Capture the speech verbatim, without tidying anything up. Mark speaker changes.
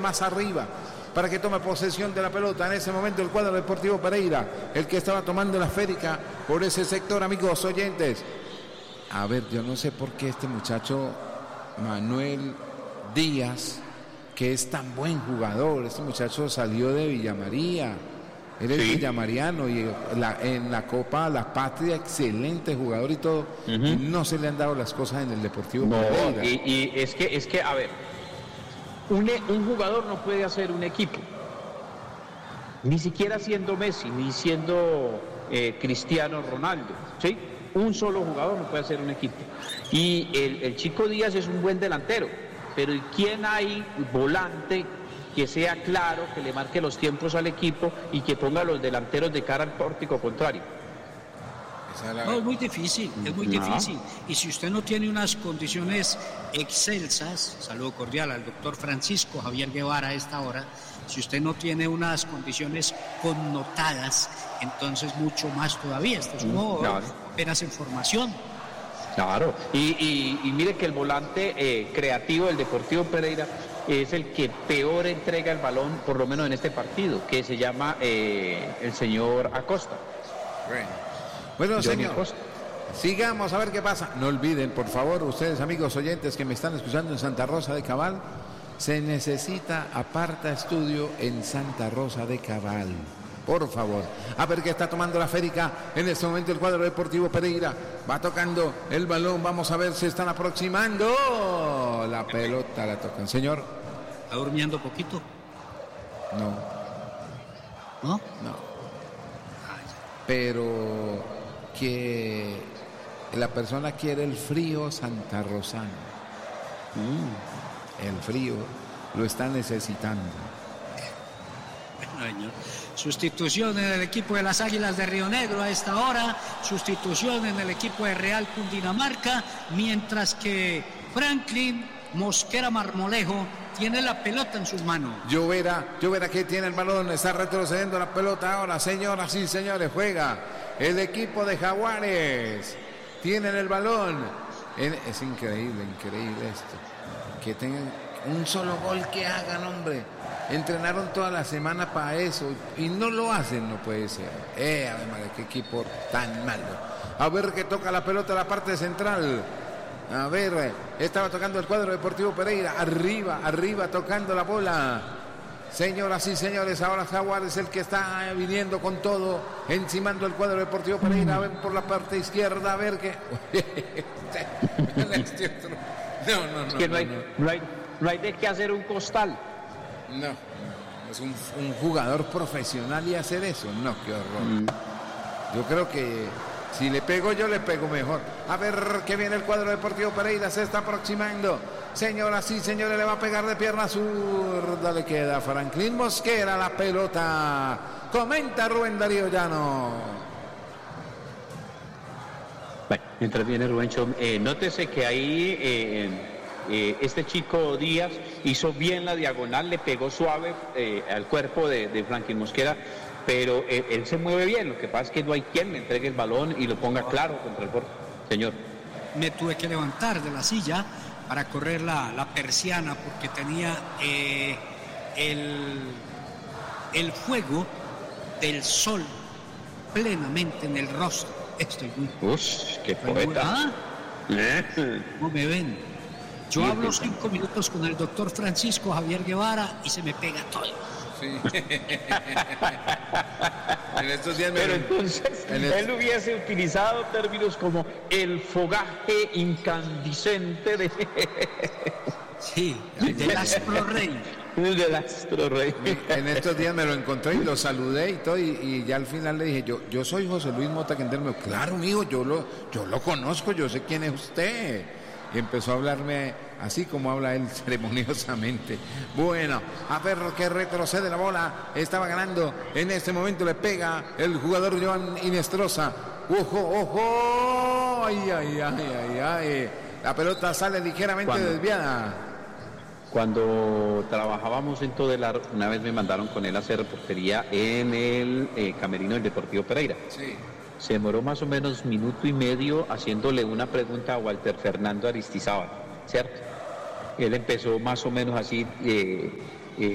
Speaker 1: más arriba para que tome posesión de la pelota. En ese momento el cuadro Deportivo Pereira, el que estaba tomando la esférica por ese sector, amigos oyentes. A ver, yo no sé por qué este muchacho Manuel Díaz, que es tan buen jugador, este muchacho salió de Villamaría, él es sí. villamariano y la, en la Copa La Patria, excelente jugador y todo, uh-huh. y no se le han dado las cosas en el Deportivo
Speaker 2: no,
Speaker 1: Pereira.
Speaker 2: Y, y es que, es que, a ver, un, un jugador no puede hacer un equipo, ni siquiera siendo Messi, ni siendo eh, Cristiano Ronaldo, ¿sí? Un solo jugador no puede hacer un equipo. Y el, el Chico Díaz es un buen delantero, pero ¿quién hay volante que sea claro, que le marque los tiempos al equipo y que ponga a los delanteros de cara al pórtico contrario?
Speaker 3: No, es muy difícil, es muy no. difícil. Y si usted no tiene unas condiciones excelsas, saludo cordial al doctor Francisco Javier Guevara a esta hora, si usted no tiene unas condiciones connotadas, entonces mucho más todavía. Este es un jugador claro. apenas en formación.
Speaker 2: Claro, y, y, y mire que el volante eh, creativo del Deportivo Pereira es el que peor entrega el balón, por lo menos en este partido, que se llama eh, el señor Acosta.
Speaker 1: Bueno, bueno señor, Acosta. Sigamos a ver qué pasa. No olviden, por favor, ustedes amigos oyentes que me están escuchando en Santa Rosa de Cabal, se necesita aparta estudio en Santa Rosa de Cabal. Por favor, a ver qué está tomando la esférica en este momento el cuadro Deportivo Pereira. Va tocando el balón, vamos a ver si están aproximando. La pelota la tocan, señor.
Speaker 3: ¿Está durmiendo poquito?
Speaker 1: No.
Speaker 3: ¿No?
Speaker 1: No. Pero que la persona quiere el frío santarrosano. Mm. El frío lo está necesitando.
Speaker 3: Bueno, señor. Sustitución en el equipo de las Águilas de Río Negro a esta hora, sustitución en el equipo de Real Cundinamarca, mientras que Franklin Mosquera Marmolejo tiene la pelota en sus manos.
Speaker 1: Llovera, Llovera que tiene el balón, está retrocediendo la pelota ahora, señoras y señores, juega el equipo de Jaguares, tienen el balón. Es increíble, increíble esto, que tengan un solo gol que hagan, hombre. Entrenaron toda la semana para eso y no lo hacen, no puede ser. Eh, a ver, madre, qué equipo tan malo. A ver que toca la pelota a la parte central. A ver, estaba tocando el cuadro Deportivo Pereira. Arriba, arriba, tocando la bola. Señoras y señores, ahora Jaguares es el que está viniendo con todo, encimando el cuadro Deportivo Pereira. A ver por la parte izquierda, a ver qué.
Speaker 2: No, no, no. Es que no hay, no, no. no hay, no hay de qué hacer un costal.
Speaker 1: No, es un, un jugador profesional y hacer eso, no, qué horror. Mm. Yo creo que si le pego yo, le pego mejor. A ver que viene el cuadro Deportivo Pereira, se está aproximando. Señoras y señores, le va a pegar de pierna zurda, le queda Franklin Mosquera la pelota. Comenta Rubén Darío Llano.
Speaker 2: Bueno, mientras viene Rubén, eh, nótese que ahí... Eh, Eh, este chico Díaz hizo bien la diagonal, le pegó suave eh, al cuerpo de, de Franklin Mosquera, pero eh, él se mueve bien. Lo que pasa es que no hay quien le entregue el balón y lo ponga claro contra el borde. Señor.
Speaker 3: Me tuve que levantar de la silla para correr la, la persiana porque tenía eh, el, el fuego del sol plenamente en el rostro. Estoy muy...
Speaker 2: Uf, qué poeta.
Speaker 3: ¿Ah? ¿Cómo me ven? Yo hablo cinco minutos con el doctor Francisco Javier Guevara y se me pega todo.
Speaker 1: Sí. En estos días me...
Speaker 2: Pero entonces en él el... hubiese utilizado términos como el fogaje incandescente de...
Speaker 3: Sí, del astro rey.
Speaker 2: Del astro rey.
Speaker 1: En estos días me lo encontré y lo saludé y todo, y, y ya al final le dije, yo, yo soy José Luis Mota Quintero. Me dijo, claro, amigo, yo lo, yo lo conozco, yo sé quién es usted. Y empezó a hablarme así como habla él ceremoniosamente. Bueno, a ver que retrocede la bola. Estaba ganando. En este momento le pega el jugador Joan Inestrosa. ¡Ojo, ojo! ¡Ay, ay, ay, ay, ay! La pelota sale ligeramente ¿Cuándo? desviada.
Speaker 2: Cuando trabajábamos en Todelar, una vez me mandaron con él a hacer reportería en el eh, camerino del Deportivo Pereira.
Speaker 1: Sí.
Speaker 2: Se demoró más o menos minuto y medio haciéndole una pregunta a Walter Fernando Aristizábal, ¿cierto? Él empezó más o menos así, eh,